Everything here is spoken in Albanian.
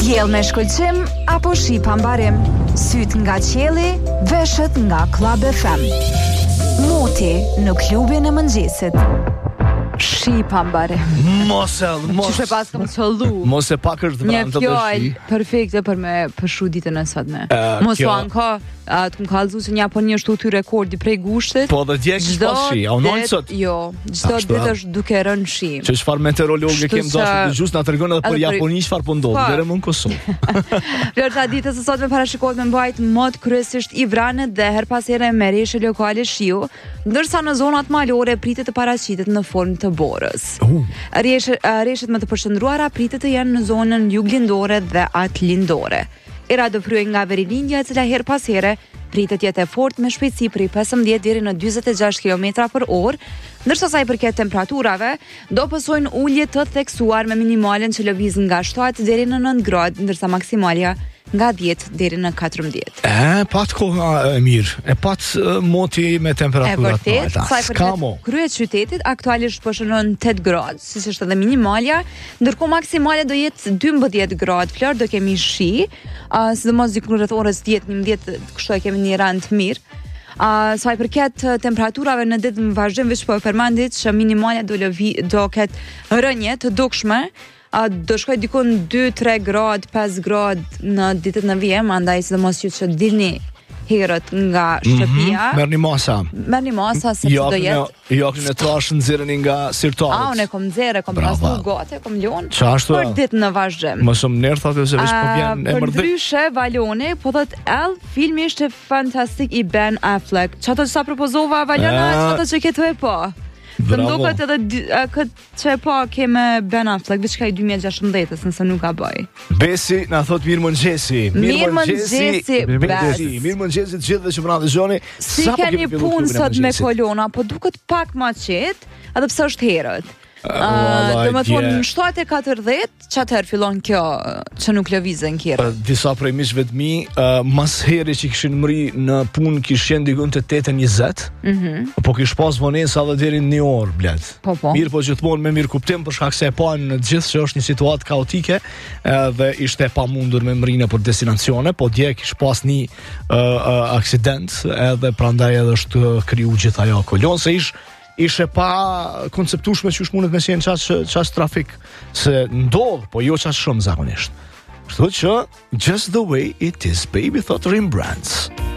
Diell me shkëlqim apo shi pa mbarim? Syt nga qielli, veshët nga Club FM. Moti në klubin e mëngjesit. Shi pa mbarim. Mos Çfarë pas kam çollu? Mos e pakësh Një dhënë të fjalë perfekte për me pëshu ditën e sotme. Mos u anka, të më kallëzu se një Japoni është uty rekordi prej gushtit. Po dhe dje kish pas shi, a unon sot? Jo, çdo ditë është duke rënë shi. Që çfarë meteorologë kem dashur të gjus na tregon edhe për Japoni çfarë po ndodh, deri më në Kosovë. Vlerëta ditës së sotme parashikohet me mbajt mod kryesisht i vranë dhe her pas here me reshje lokale shiu, ndërsa në zonat malore pritet të paraqitet në formë të borës. Reshjet më të përshëndruara pritet të janë në zonën juglindore dhe atlindore. Era do fryej nga verilindja e cila her pas here pritet jetë e fortë me shpejtësi prej 15 deri në 46 km/orë, ndërsa sa i përket temperaturave, do pësojnë ulje të theksuar me minimalen që lëviz nga 7 deri në 9 gradë, ndërsa maksimalja nga 10 deri në 14. Pat koha e mirë, e pat moti me temperaturat të alta. Sa i përket kryet qytetit, aktualisht po shënon 8 gradë, siç është edhe minimalja, ndërkohë maksimale do jetë 12 gradë. Flor do kemi shi, sidomos diku rreth orës 10-11, kështu e kemi një rand të mirë. Sa i përket temperaturave në ditë në vazhdim, veç po e përmendit që minimalja do ketë rënje të dukshme, do shkoj dikun 2-3 grad, 5 grad në ditët në vijem, andaj sidomos ju që dilni herët nga shtëpia. Merrni masa, se do jetë. Jo, në trash nxjerrni nga sirtalet. Unë kom nxjerrë, kom pastu gote, kom lon. Çashtu? Për ditë në vazhdim. Më shumë nerth atë se veç po vjen emër. Për ndryshe Valone, po thot filmi ishte fantastik i Ben Affleck. Çato sa propozova Valona, çato që ke thue po. Të mduket edhe këtë që e pa ke me Ben Affleck, diçka i 2016, nëse nuk ka bëj. Besi na thot mirë mëngjesi. Mirë mëngjesi. Mirë mëngjesi të gjithëve që na dëgjoni. Si keni punë sot me kolona, po duket pak ma qetë, edhe pse është herët. Do më thonë në 7:40 çatëherë fillon kjo që nuk lëvizën kjerë. Disa prej miqve të mi mas heri që kishin mri në punë kishin dikun të 8:20, po kish pas vonesa edhe deri në 1 orë blet. Mirë, po gjithmonë me mirë kuptim për shkak se e pan në gjithë që është një situatë kaotike dhe ishte e pamundur me mrinë për destinacione, po dje kish pas një aksident edhe prandaj edhe është kriju gjithë ajo kolon se ishe pa konceptueshme që mundet me qenë qash trafik se ndodh, po jo qash shumë zakonisht. Kështu që just the way it is, baby, thot Rembrandt.